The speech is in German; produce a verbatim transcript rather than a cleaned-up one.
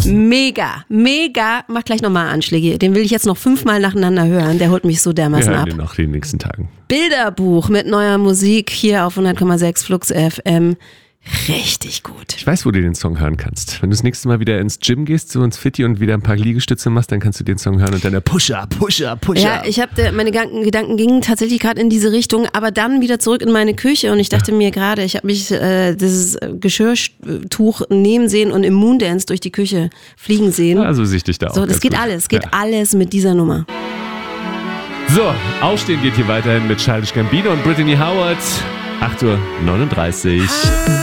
Mega, mega. Mach gleich nochmal Anschläge. Den will ich jetzt noch fünfmal nacheinander hören. Der holt mich so dermaßen Wir hören ab. den noch in den nächsten Tagen. Bilderbuch mit neuer Musik hier auf hundert Komma sechs Flux F M. Richtig gut. Ich weiß, wo du den Song hören kannst. Wenn du das nächste Mal wieder ins Gym gehst, so ins Fitti und wieder ein paar Liegestütze machst, dann kannst du den Song hören und dann der Pusher, Pusher, Pusher. Ja, ich habe meine Gedanken, Gedanken gingen tatsächlich gerade in diese Richtung, aber dann wieder zurück in meine Küche und ich dachte mir gerade, ich habe mich äh, dieses Geschirrtuch nehmen sehen und im Moondance durch die Küche fliegen sehen. Also sehe ich dich da auch. So, das ganz geht gut. alles, geht Ja. alles mit dieser Nummer. So, Aufstehen geht hier weiterhin mit Childish Gambino und Brittany Howard. acht Uhr neununddreißig.